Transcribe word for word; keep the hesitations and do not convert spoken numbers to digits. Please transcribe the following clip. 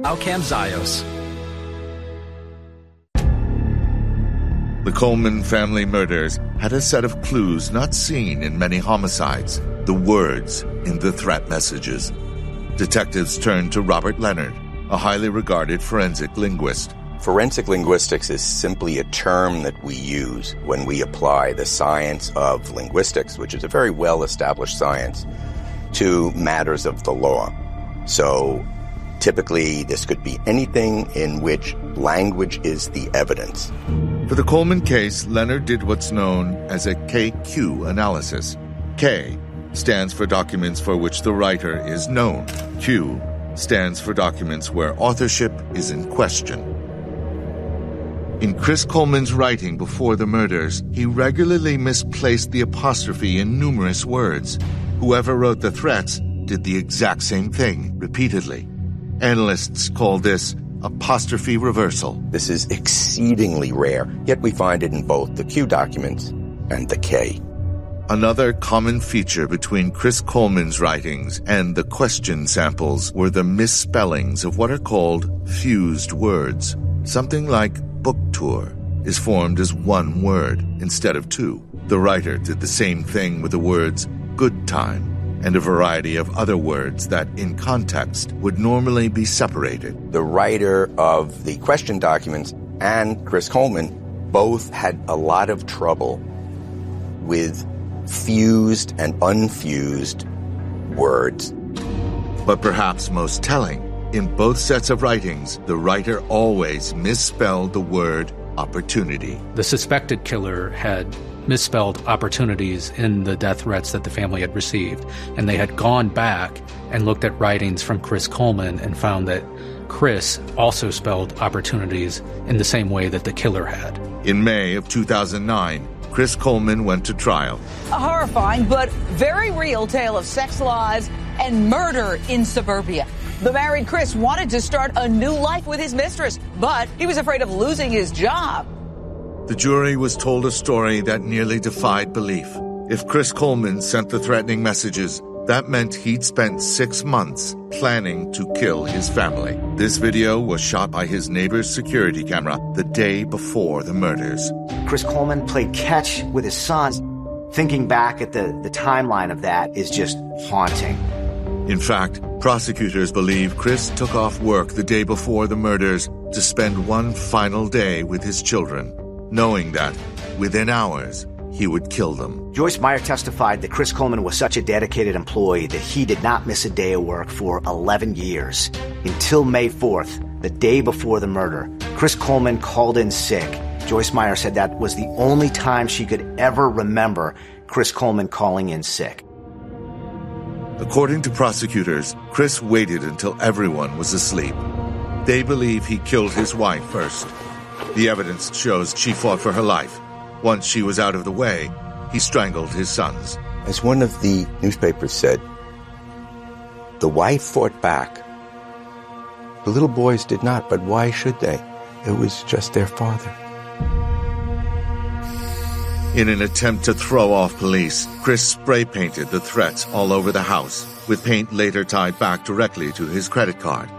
Alcam Zios. The Coleman family murders had a set of clues not seen in many homicides, the words in the threat messages. Detectives turned to Robert Leonard, a highly regarded forensic linguist. Forensic linguistics is simply a term that we use when we apply the science of linguistics, which is a very well-established science, to matters of the law. So typically, this could be anything in which language is the evidence. For the Coleman case, Leonard did what's known as a K Q analysis. K stands for documents for which the writer is known. Q stands for documents where authorship is in question. In Chris Coleman's writing before the murders, he regularly misplaced the apostrophe in numerous words. Whoever wrote the threats did the exact same thing repeatedly. Analysts call this apostrophe reversal. This is exceedingly rare, yet we find it in both the Q documents and the K. Another common feature between Chris Coleman's writings and the question samples were the misspellings of what are called fused words. Something like book tour is formed as one word instead of two. The writer did the same thing with the words good time and a variety of other words that, in context, would normally be separated. The writer of the question documents and Chris Coleman both had a lot of trouble with fused and unfused words. But perhaps most telling, in both sets of writings, the writer always misspelled the word opportunity. The suspected killer had misspelled opportunities in the death threats that the family had received, and they had gone back and looked at writings from Chris Coleman and found that Chris also spelled opportunities in the same way that the killer had. In May of two thousand nine, Chris Coleman went to trial. A horrifying but very real tale of sex lies and murder in suburbia. The married Chris wanted to start a new life with his mistress, but he was afraid of losing his job. The jury was told a story that nearly defied belief. If Chris Coleman sent the threatening messages, that meant he'd spent six months planning to kill his family. This video was shot by his neighbor's security camera the day before the murders. Chris Coleman played catch with his sons. Thinking back at the, the timeline of that is just haunting. In fact, prosecutors believe Chris took off work the day before the murders to spend one final day with his children, knowing that within hours he would kill them. Joyce Meyer testified that Chris Coleman was such a dedicated employee that he did not miss a day of work for eleven years. Until May fourth, the day before the murder, Chris Coleman called in sick. Joyce Meyer said that was the only time she could ever remember Chris Coleman calling in sick. According to prosecutors, Chris waited until everyone was asleep. They believe he killed his wife first. The evidence shows she fought for her life. Once she was out of the way, he strangled his sons. As one of the newspapers said, the wife fought back. The little boys did not, but why should they? It was just their father. In an attempt to throw off police, Chris spray-painted the threats all over the house, with paint later tied back directly to his credit card.